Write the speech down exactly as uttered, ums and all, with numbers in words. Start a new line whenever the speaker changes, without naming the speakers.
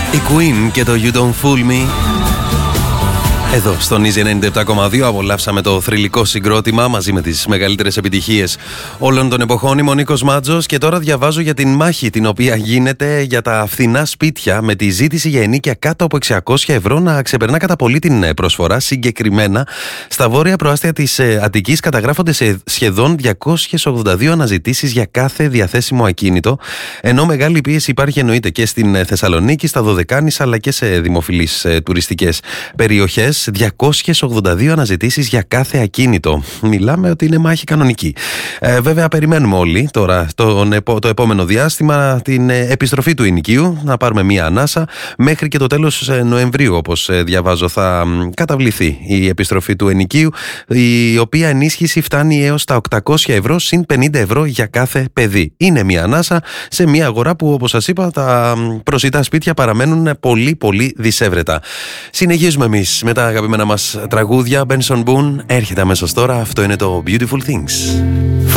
Η Queen και το You Don't Fool Me. Εδώ στον Easy ενενήντα επτά κόμμα δύο απολαύσαμε το θρυλικό συγκρότημα μαζί με τις μεγαλύτερες επιτυχίες όλων των εποχών. Είμαι ο Νίκος Μάτζος και τώρα διαβάζω για την μάχη την οποία γίνεται για τα φθηνά σπίτια, με τη ζήτηση για ενοίκια κάτω από εξακόσια ευρώ να ξεπερνά κατά πολύ την προσφορά. Συγκεκριμένα στα βόρεια προάστια της Αττικής καταγράφονται σε σχεδόν διακόσιες ογδόντα δύο αναζητήσεις για κάθε διαθέσιμο ακίνητο, ενώ μεγάλη πίεση υπάρχει εννοείται και στην Θεσσαλονίκη, στα Δωδεκάνησα αλλά και σε δημοφιλείς τουριστικές περιοχές. διακόσιες ογδόντα δύο αναζητήσεις για κάθε ακίνητο. Μιλάμε ότι είναι μάχη κανονική. Ε, βέβαια, περιμένουμε όλοι τώρα το, το επόμενο διάστημα την επιστροφή του ενοικίου, να πάρουμε μία ανάσα. Μέχρι και το τέλος Νοεμβρίου, όπως διαβάζω, θα καταβληθεί η επιστροφή του ενοικίου, η οποία ενίσχυση φτάνει έως τα οκτακόσια ευρώ συν πενήντα ευρώ για κάθε παιδί. Είναι μία ανάσα σε μία αγορά που, όπως σας είπα, τα προσιτά σπίτια παραμένουν πολύ πολύ δισεύρετα. Συνεχίζουμε εμείς με τα αγαπημένα μας τραγούδια. Benson Boone έρχεται αμέσως τώρα. Αυτό είναι το Beautiful Things.